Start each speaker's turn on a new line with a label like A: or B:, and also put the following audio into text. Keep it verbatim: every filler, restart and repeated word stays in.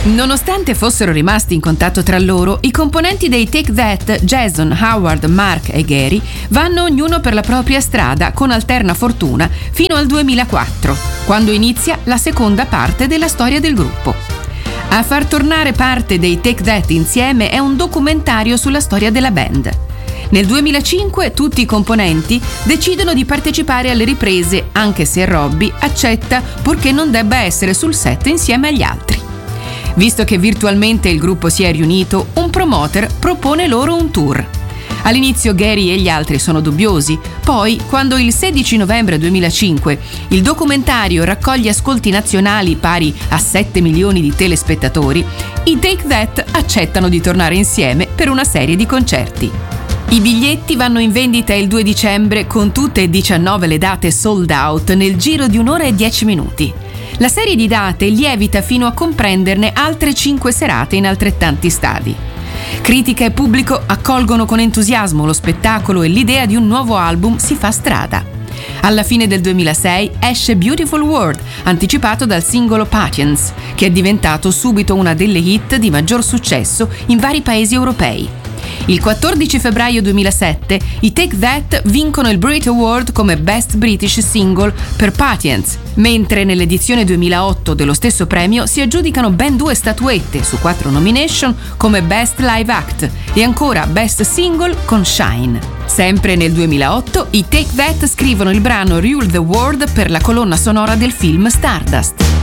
A: Nonostante fossero rimasti in contatto tra loro, i componenti dei Take That, Jason, Howard, Mark e Gary, vanno ognuno per la propria strada con alterna fortuna fino al duemilaquattro, quando inizia la seconda parte della storia del gruppo. A far tornare parte dei Take That insieme è un documentario sulla storia della band. Nel duemilacinque tutti i componenti decidono di partecipare alle riprese, anche se Robbie accetta purché non debba essere sul set insieme agli altri. Visto che virtualmente il gruppo si è riunito, un promoter propone loro un tour. All'inizio Gary e gli altri sono dubbiosi, poi, quando il sedici novembre duemilacinque il documentario raccoglie ascolti nazionali pari a sette milioni di telespettatori, i Take That accettano di tornare insieme per una serie di concerti. I biglietti vanno in vendita il due dicembre con tutte e diciannove le date sold out nel giro di un'ora e dieci minuti. La serie di date lievita fino a comprenderne altre cinque serate in altrettanti stadi. Critica e pubblico accolgono con entusiasmo lo spettacolo e l'idea di un nuovo album si fa strada. Alla fine del duemilasei esce Beautiful World, anticipato dal singolo Patience, che è diventato subito una delle hit di maggior successo in vari paesi europei. Il quattordici febbraio duemilasette i Take That vincono il Brit Award come Best British Single per Patience, mentre nell'edizione duemilaotto dello stesso premio si aggiudicano ben due statuette su quattro nomination come Best Live Act e ancora Best Single con Shine. Sempre nel duemilaotto i Take That scrivono il brano Rule the World per la colonna sonora del film Stardust.